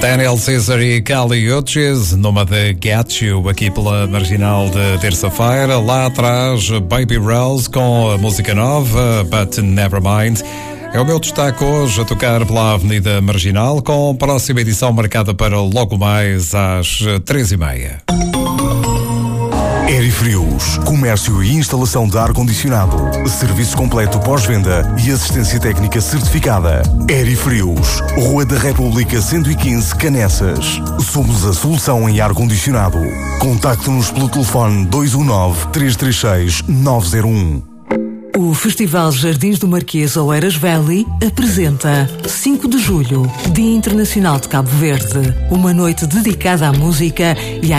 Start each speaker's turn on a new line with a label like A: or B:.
A: Daniel Caesar e Kali Uchis, numa de Get You, aqui pela Marginal de terça-feira. Lá atrás, Baby Rose com a música nova, But Nevermind. É o meu destaque hoje a tocar pela Avenida Marginal, com a próxima edição marcada para logo mais às 3h30.
B: Aerifrios, comércio e instalação de ar-condicionado, serviço completo pós-venda e assistência técnica certificada. Aerifrios, Rua da República 115, Canessas. Somos a solução em ar-condicionado. Contacte-nos pelo telefone 219-336-901.
C: O Festival Jardins do Marquês Oeiras Valley apresenta 5 de julho, Dia Internacional de Cabo Verde, uma noite dedicada à música e à